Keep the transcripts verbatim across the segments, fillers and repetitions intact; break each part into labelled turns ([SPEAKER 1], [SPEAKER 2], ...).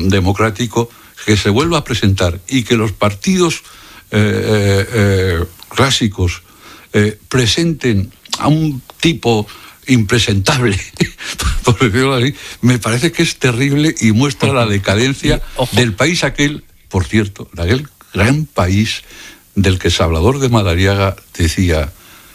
[SPEAKER 1] democrático, que se vuelva a presentar y que los partidos eh, eh, eh, clásicos eh, presenten a un tipo impresentable, por decirlo así, me parece que es terrible y muestra la decadencia del país aquel, por cierto, aquel gran país del que Salvador de Madariaga decía,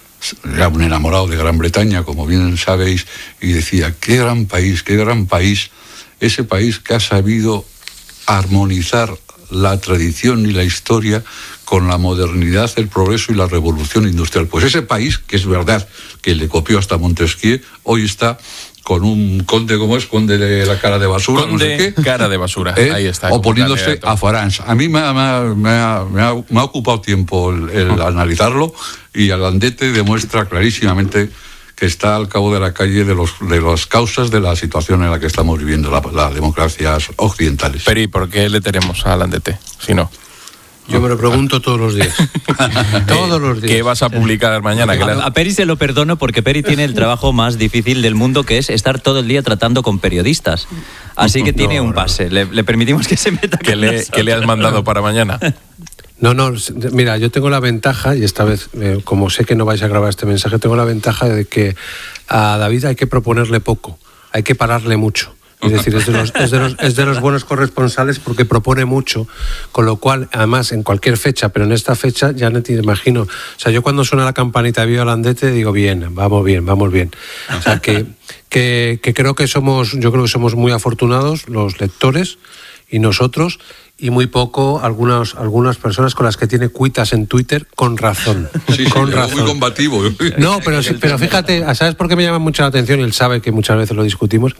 [SPEAKER 1] era un enamorado de Gran Bretaña, como bien sabéis, y decía, qué gran país, qué gran país, ese país que ha sabido armonizar la tradición y la historia con la modernidad, el progreso y la revolución industrial. Pues ese país, que es verdad que le copió hasta Montesquieu, hoy está con un conde, ¿cómo es? Conde de la cara de basura,
[SPEAKER 2] conde
[SPEAKER 1] no sé qué.
[SPEAKER 2] Cara de basura,
[SPEAKER 1] ¿Eh?
[SPEAKER 2] Ahí está.
[SPEAKER 1] Oponiéndose a Farage. A mí me ha, me ha, me ha, me ha, me ha ocupado tiempo el, el uh-huh. analizarlo, y Alandete demuestra clarísimamente que está al cabo de la calle de, los, de las causas de la situación en la que estamos viviendo, la, las democracias occidentales.
[SPEAKER 2] Pero ¿y por qué le tenemos a Alandete? Si no...
[SPEAKER 3] Yo me lo pregunto todos los días. Todos los días.
[SPEAKER 2] ¿Qué vas a publicar mañana?
[SPEAKER 4] A, a Peri se lo perdono porque Peri tiene el trabajo más difícil del mundo, que es estar todo el día tratando con periodistas. Así que tiene no, un pase. Le, le permitimos que se meta
[SPEAKER 2] ¿Qué
[SPEAKER 4] con
[SPEAKER 2] le,
[SPEAKER 4] nosotros.
[SPEAKER 2] ¿Qué le has mandado para mañana?
[SPEAKER 3] No, no, mira, yo tengo la ventaja, y esta vez, eh, como sé que no vais a grabar este mensaje, tengo la ventaja de que a David hay que proponerle poco, hay que pararle mucho. Es decir, es de, los, es, de los, es de los buenos corresponsales porque propone mucho, con lo cual, además, en cualquier fecha, pero en esta fecha ya no te imagino. O sea, yo cuando suena la campanita de Viva Alandete digo, bien, vamos bien, vamos bien. O sea, que, que, que creo que somos, yo creo que somos muy afortunados los lectores y nosotros, y muy poco algunas, algunas personas con las que tiene cuitas en Twitter, con razón.
[SPEAKER 1] Sí, sí,
[SPEAKER 3] con razón.
[SPEAKER 1] Muy combativo.
[SPEAKER 3] No, pero, pero fíjate, ¿sabes por qué me llama mucho la atención? Y él sabe que muchas veces lo discutimos.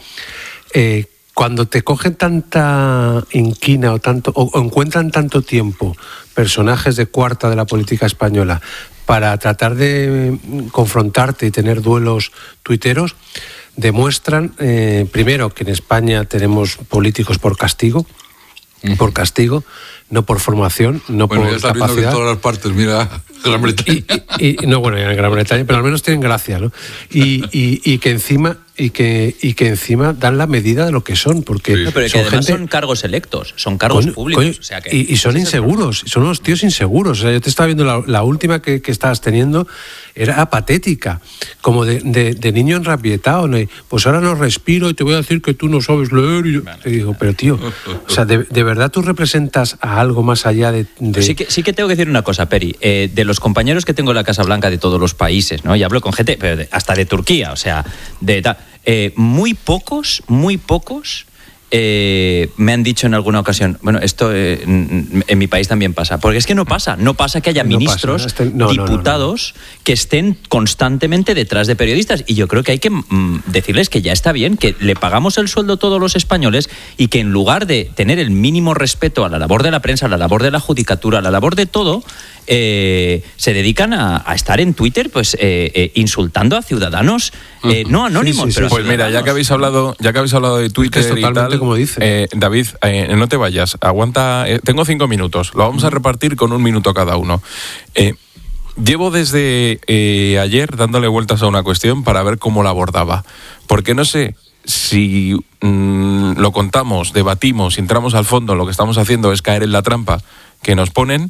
[SPEAKER 3] Eh, cuando te cogen tanta inquina o tanto o, o encuentran tanto tiempo personajes de cuarta de la política española para tratar de confrontarte y tener duelos tuiteros, demuestran eh, primero que en España tenemos políticos por castigo, uh-huh. por castigo, no por formación, no bueno, por
[SPEAKER 1] ya está
[SPEAKER 3] capacidad.
[SPEAKER 1] Viendo que en todas las partes, mira, Gran Bretaña.
[SPEAKER 3] Y, y, y, no, bueno, en Gran Bretaña, pero al menos tienen gracia, ¿no? Y, y, y que encima y que y que encima dan la medida de lo que son, porque
[SPEAKER 4] sí. no, pero que
[SPEAKER 3] son
[SPEAKER 4] además
[SPEAKER 3] gente...
[SPEAKER 4] son cargos electos, son cargos
[SPEAKER 3] coño,
[SPEAKER 4] públicos,
[SPEAKER 3] coño,
[SPEAKER 4] o sea que...
[SPEAKER 3] y, y son inseguros, son unos tíos inseguros. O sea, yo te estaba viendo la, la última que, que estabas teniendo, era patética, como de, de, de niño enrabietado, ¿no? Pues ahora no respiro y te voy a decir que tú no sabes leer. Y yo vale. te digo, pero tío, o sea, de, de verdad tú representas a algo más allá de... de...
[SPEAKER 4] Sí, que, sí que tengo que decir una cosa, Peri, eh, de los compañeros que tengo en la Casa Blanca de todos los países, ¿no? Y hablo con gente, pero de, hasta de Turquía, o sea, de tal... Eh, muy pocos, muy pocos eh, me han dicho en alguna ocasión, bueno, esto eh, en, en mi país también pasa, porque es que no pasa, no pasa que haya no ministros, pasa, este, no, diputados no, no, no. que estén constantemente detrás de periodistas, y yo creo que hay que mm, decirles que ya está bien, que le pagamos el sueldo a todos los españoles y que en lugar de tener el mínimo respeto a la labor de la prensa, a la labor de la judicatura, a la labor de todo, eh, se dedican a, a estar en Twitter pues eh, eh, insultando a ciudadanos eh, no anónimos, sí, sí,
[SPEAKER 2] pero
[SPEAKER 4] sí,
[SPEAKER 2] pues mira, ya que habéis hablado, ya que habéis hablado de Twitter
[SPEAKER 3] es
[SPEAKER 2] y tal,
[SPEAKER 3] como dice.
[SPEAKER 2] Eh, David, eh, no te vayas, aguanta, eh, tengo cinco minutos, lo vamos a repartir con un minuto cada uno. Eh, llevo desde eh, ayer dándole vueltas a una cuestión para ver cómo la abordaba, porque no sé si mmm, lo contamos, debatimos, entramos al fondo, lo que estamos haciendo es caer en la trampa que nos ponen,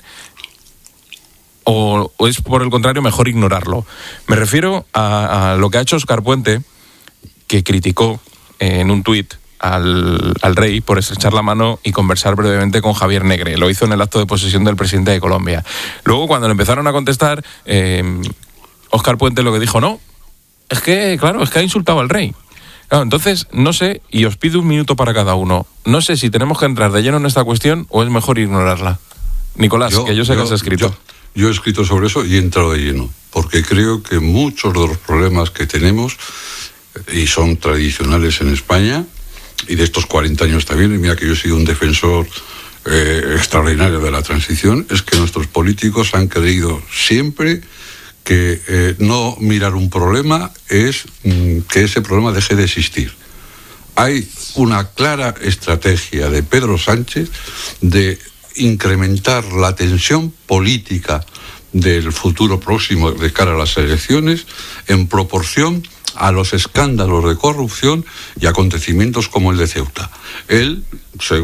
[SPEAKER 2] o, o es por el contrario mejor ignorarlo. Me refiero a, a lo que ha hecho Óscar Puente, que criticó eh, en un tuit al, al rey por estrechar la mano y conversar brevemente con Javier Negre. Lo hizo en el acto de posesión del presidente de Colombia. Luego, cuando le empezaron a contestar, eh, Óscar Puente lo que dijo, no, es que, claro, es que ha insultado al rey. Claro, entonces, no sé, y os pido un minuto para cada uno, no sé si tenemos que entrar de lleno en esta cuestión o es mejor ignorarla. Nicolás, yo, que yo sé yo, que has escrito.
[SPEAKER 1] Yo, yo he escrito sobre eso y he entrado de lleno, porque creo que muchos de los problemas que tenemos, y son tradicionales en España, y de estos cuarenta años también, y mira que yo he sido un defensor eh, extraordinario de la transición, es que nuestros políticos han creído siempre que eh, no mirar un problema es mm, que ese problema deje de existir. Hay una clara estrategia de Pedro Sánchez de incrementar la tensión política del futuro próximo de cara a las elecciones en proporción a los escándalos de corrupción y acontecimientos como el de Ceuta. Él, según